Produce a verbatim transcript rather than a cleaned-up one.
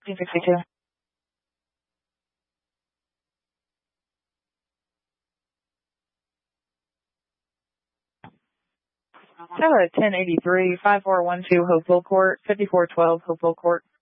fifteen sixty-two. Tower ten eighty-three, five four one two Hopewell Court, fifty-four twelve Hopewell Court.